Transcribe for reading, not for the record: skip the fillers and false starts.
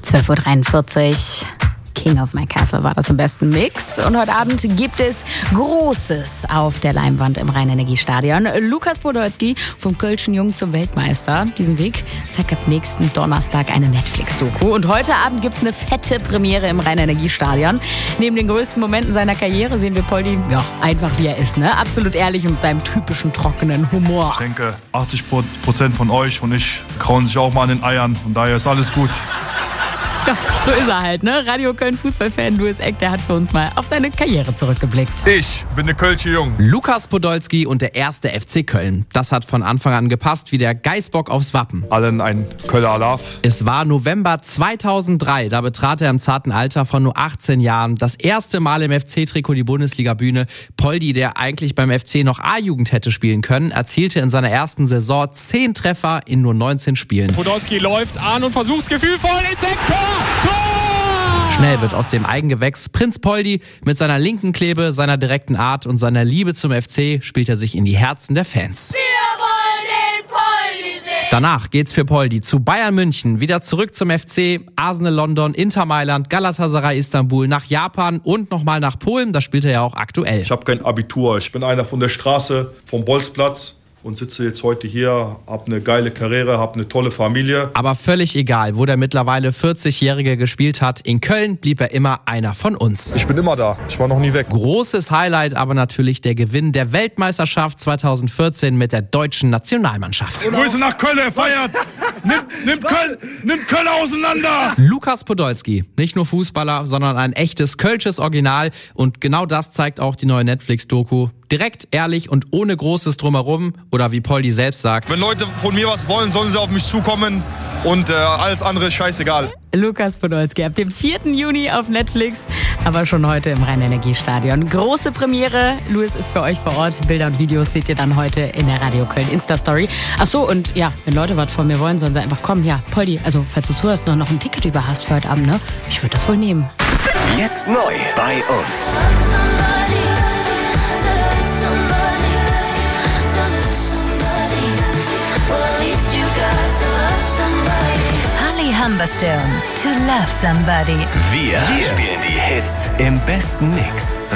12:43 Uhr. King of My Castle war das im besten Mix. Und heute Abend gibt es Großes auf der Leinwand im Rhein-Energie-Stadion. Lukas Podolski vom Kölschen Jung zum Weltmeister. Diesen Weg zeigt ab nächsten Donnerstag eine Netflix-Doku. Und heute Abend gibt es eine fette Premiere im Rhein-Energie-Stadion. Neben den größten Momenten seiner Karriere sehen wir Poldi, einfach wie er ist, ne? Absolut ehrlich und mit seinem typischen trockenen Humor. Ich denke, 80% von euch und ich krauen sich auch mal an den Eiern. Und daher ist alles gut. Ja, so ist er halt, ne? Radio Köln Fußballfan Louis Eck, der hat für uns mal auf seine Karriere zurückgeblickt. Ich bin der Kölsche Jung. Lukas Podolski und der erste FC Köln. Das hat von Anfang an gepasst wie der Geißbock aufs Wappen. Allen ein Köller Alaf. Es war November 2003, da betrat er im zarten Alter von nur 18 Jahren das erste Mal im FC-Trikot die Bundesliga-Bühne. Poldi, der eigentlich beim FC noch A-Jugend hätte spielen können, erzielte in seiner ersten Saison 10 Treffer in nur 19 Spielen. Podolski läuft an und versucht's gefühlvoll ins Sektor. Tor! Schnell wird aus dem Eigengewächs Prinz Poldi. Mit seiner linken Klebe, seiner direkten Art und seiner Liebe zum FC spielt er sich in die Herzen der Fans. Wir wollen den Poldi sehen! Danach geht's für Poldi zu Bayern München, wieder zurück zum FC, Arsenal London, Inter Mailand, Galatasaray Istanbul, nach Japan und nochmal nach Polen. Da spielt er ja auch aktuell. Ich habe kein Abitur. Ich bin einer von der Straße, vom Bolzplatz. Und sitze jetzt heute hier, hab eine geile Karriere, hab eine tolle Familie. Aber völlig egal, wo der mittlerweile 40-Jährige gespielt hat, in Köln blieb er immer einer von uns. Ich bin immer da, ich war noch nie weg. Großes Highlight aber natürlich der Gewinn der Weltmeisterschaft 2014 mit der deutschen Nationalmannschaft. Grüße nach Köln, er feiert! Nimmt Köln auseinander! Lukas Podolski, nicht nur Fußballer, sondern ein echtes kölsches Original. Und genau das zeigt auch die neue Netflix-Doku. Direkt, ehrlich und ohne großes Drumherum oder wie Poldi selbst sagt. Wenn Leute von mir was wollen, sollen sie auf mich zukommen und alles andere ist scheißegal. Lukas Podolski ab dem 4. Juni auf Netflix, aber schon heute im Rhein-Energie-Stadion. Große Premiere. Louis ist für euch vor Ort. Bilder und Videos seht ihr dann heute in der Radio Köln Insta-Story. Achso, und ja, wenn Leute was von mir wollen, sollen sie einfach kommen. Ja, Poldi, also falls du zuhörst, noch ein Ticket über hast für heute Abend, ne? Ich würde das wohl nehmen. Jetzt neu bei uns. Holly Humberstone, To Love Somebody. Wir spielen die Hits im besten Mix.